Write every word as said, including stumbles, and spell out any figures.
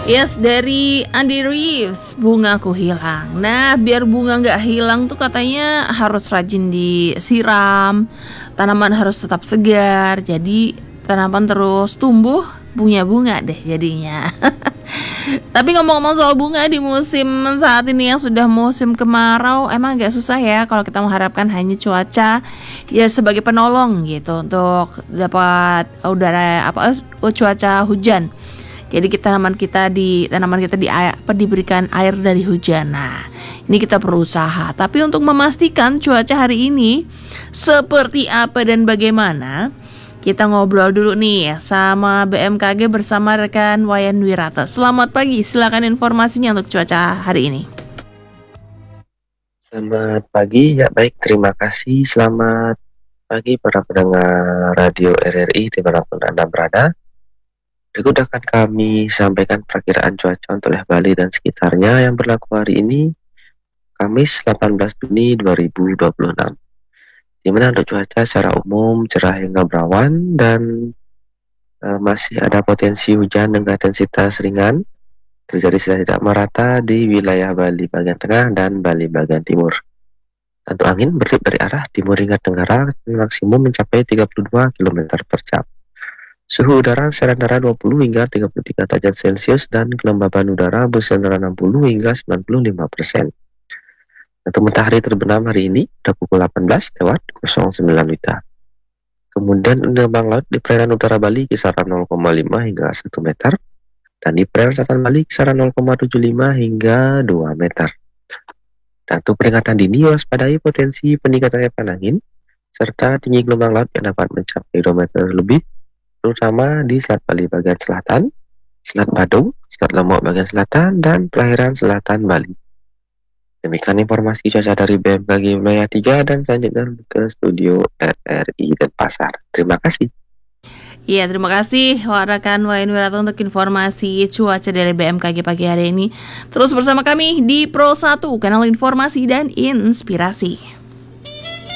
Yes, dari Andy Reeves, Bungaku Hilang. Nah, biar bunga nggak hilang tuh katanya harus rajin disiram, tanaman harus tetap segar, jadi tanaman terus tumbuh bunga-bunga deh jadinya. Tapi ngomong-ngomong soal bunga di musim saat ini yang sudah musim kemarau, emang agak susah ya kalau kita mengharapkan hanya cuaca ya sebagai penolong gitu untuk dapat udara apa eh, cuaca hujan. Jadi kita tanaman kita di tanaman kita di apa diberikan air dari hujan. Nah, ini kita berusaha. Tapi untuk memastikan cuaca hari ini seperti apa dan bagaimana, kita ngobrol dulu nih sama B M K G bersama rekan Wayan Wirata. Selamat pagi, silakan informasinya untuk cuaca hari ini. Selamat pagi, ya baik, terima kasih. Selamat pagi para pendengar radio R R I dimanapun Anda berada. Berikut akan kami sampaikan perakiraan cuaca untuk wilayah Bali dan sekitarnya yang berlaku hari ini, Kamis delapan belas Juni dua ribu dua puluh enam. Di mana untuk cuaca secara umum cerah hingga berawan dan e, masih ada potensi hujan dengan intensitas ringan terjadi secara tidak merata di wilayah Bali bagian tengah dan Bali bagian timur. Untuk angin bertiup dari arah timur hingga tenggara maksimum mencapai tiga puluh dua kilometer per jam. Suhu udara antara dua puluh hingga tiga puluh tiga derajat Celcius dan kelembaban udara berkisar enam puluh hingga sembilan puluh lima persen. Untuk matahari terbenam hari ini pada pukul delapan belas lewat nol sembilan Wita. Kemudian gelombang laut di perairan utara Bali kisaran nol koma lima hingga satu meter dan di perairan selatan Bali kisaran nol koma tujuh lima hingga dua meter. Dan untuk peringatan dini waspadai potensi peningkatan kecepatan angin serta tinggi gelombang laut yang dapat mencapai dua meter lebih, terutama di Selat Bali bagian selatan, Selat Badung, Selat Lombok bagian selatan, dan perairan selatan Bali. Demikian informasi cuaca dari B M K G wilayah tiga dan selanjutnya ke studio R R I Denpasar. Terima kasih. Iya, terima kasih rekan Wayan Wirata untuk informasi cuaca dari B M K G pagi hari ini. Terus bersama kami di Pro satu, kanal informasi dan inspirasi.